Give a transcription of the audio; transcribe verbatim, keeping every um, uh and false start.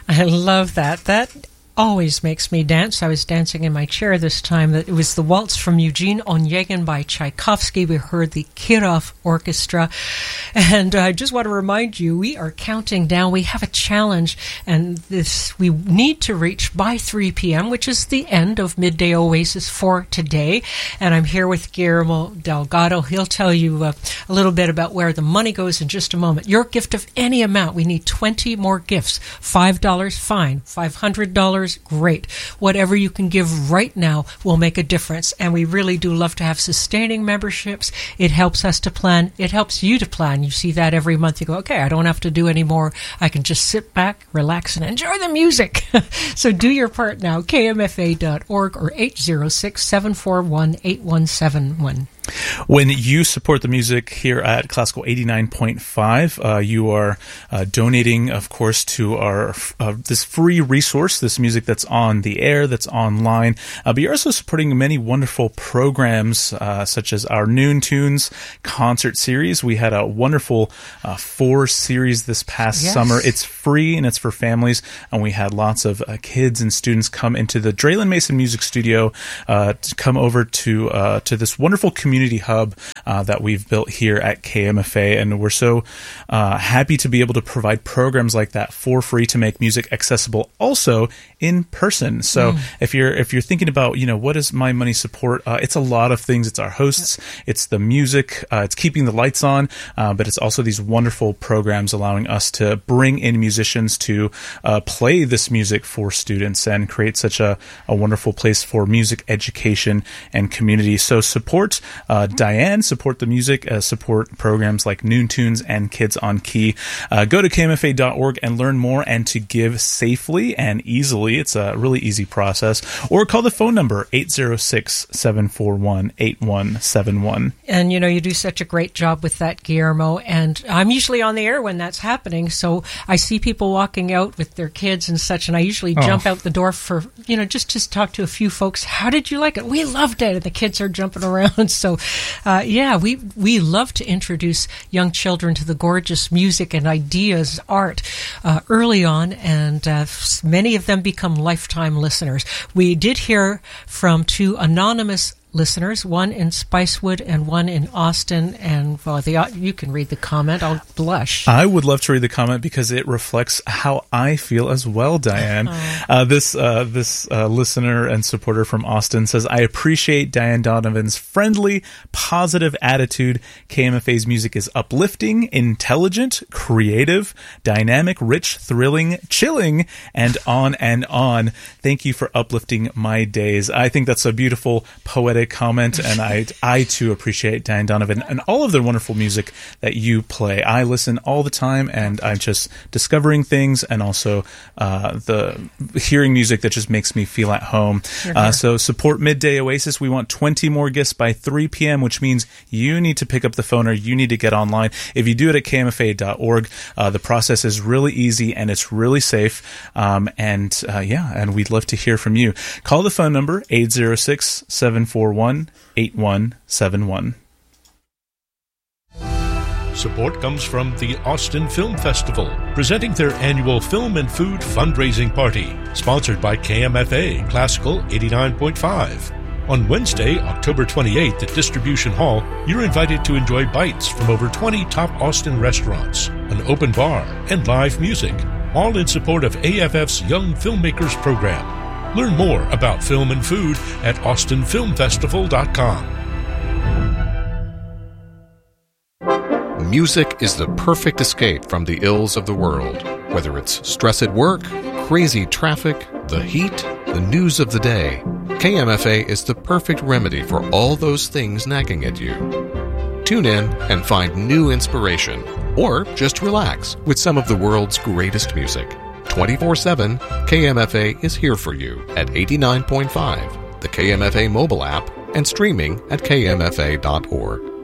I love that. That always makes me dance. I was dancing in my chair this time. That it was the waltz from Eugene Onegin by Tchaikovsky. We heard the Kirov Orchestra. And I just want to remind you, we are counting down. We have a challenge, and this we need to reach by three p.m., which is the end of Midday Oasis for today. And I'm here with Guillermo Delgado. He'll tell you uh, a little bit about where the money goes in just a moment. Your gift of any amount. We need twenty more gifts. five dollars, fine. five hundred dollars, great. Whatever you can give right now will make a difference. And we really do love to have sustaining memberships. It helps us to plan. It helps you to plan. You see that every month. You go, okay, I don't have to do any more. I can just sit back, relax, and enjoy the music. So do your part now. K M F A dot org or eight zero six, seven four one, eight one seven one. When you support the music here at Classical eighty-nine point five, uh, you are uh, donating, of course, to our uh, this free resource, this music that's on the air, that's online. Uh, but you're also supporting many wonderful programs, uh, such as our Noon Tunes concert series. We had a wonderful uh, four series this past yes. summer. It's free and it's for families, and we had lots of uh, kids and students come into the Draylen Mason Music Studio uh, to come over to uh, to this wonderful community community hub uh, that we've built here at K M F A, and we're so uh, happy to be able to provide programs like that for free to make music accessible also in person. So mm. if you're if you're thinking about, you know, what is my money support, uh, it's a lot of things. It's our hosts, yep. it's the music, uh, it's keeping the lights on, uh, but it's also these wonderful programs allowing us to bring in musicians to uh, play this music for students and create such a, a wonderful place for music education and community. So support Uh, Diane, support the music, uh, support programs like Noon Tunes and Kids on Key. Uh, go to K M F A dot org and learn more, and to give safely and easily. It's a really easy process. Or call the phone number eight zero six, seven four one, eight one seven one. And, you know, you do such a great job with that, Guillermo. And I'm usually on the air when that's happening, so I see people walking out with their kids and such, and I usually oh. jump out the door for, you know, just to talk to a few folks. How did you like it? We loved it. And the kids are jumping around, so Uh, yeah, we we love to introduce young children to the gorgeous music and ideas, art, uh, early on, and uh, many of them become lifetime listeners. We did hear from two anonymous listeners, one in Spicewood and one in Austin, and well, the, you can read the comment. I'll blush. I would love to read the comment because it reflects how I feel as well, Diane. Oh. Uh, this uh, this uh, listener and supporter from Austin says, I appreciate Diane Donovan's friendly, positive attitude. K M F A's music is uplifting, intelligent, creative, dynamic, rich, thrilling, chilling, and on and on. Thank you for uplifting my days. I think that's a beautiful, poetic comment, and I I too appreciate Diane Donovan and all of the wonderful music that you play. I listen all the time, and I'm just discovering things, and also uh, the hearing music that just makes me feel at home. Uh, so support Midday Oasis. We want twenty more gifts by three p.m., which means you need to pick up the phone or you need to get online. If you do it at K M F A dot org, uh, the process is really easy and it's really safe. Um, and uh, yeah, and we'd love to hear from you. Call the phone number eight zero six, seven four one, eight one seven one. Support comes from the Austin Film Festival, presenting their annual film and food fundraising party, sponsored by K M F A Classical eighty-nine point five. On Wednesday, October twenty-eighth at Distribution Hall, you're invited to enjoy bites from over twenty top Austin restaurants, an open bar, and live music, all in support of A F F's Young Filmmakers program. Learn more about film and food at austin film festival dot com. Music is the perfect escape from the ills of the world. Whether it's stress at work, crazy traffic, the heat, the news of the day, K M F A is the perfect remedy for all those things nagging at you. Tune in and find new inspiration, or just relax with some of the world's greatest music. twenty-four seven, K M F A is here for you at eighty-nine point five, the K M F A mobile app, and streaming at K M F A dot org.